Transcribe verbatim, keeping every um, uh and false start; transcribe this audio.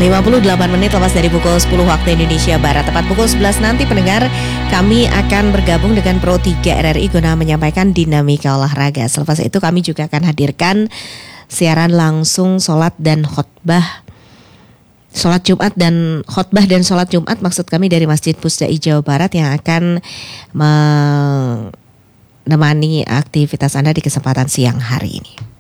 lima puluh delapan menit lepas dari pukul sepuluh waktu Indonesia Barat. Tepat pukul sebelas nanti pendengar, kami akan bergabung dengan Pro tiga R R I guna menyampaikan dinamika olahraga. Selepas itu kami juga akan hadirkan siaran langsung sholat dan khotbah. Sholat Jumat dan khotbah dan sholat Jumat maksud kami dari Masjid Pusdai Jawa Barat yang akan menemani aktivitas Anda di kesempatan siang hari ini.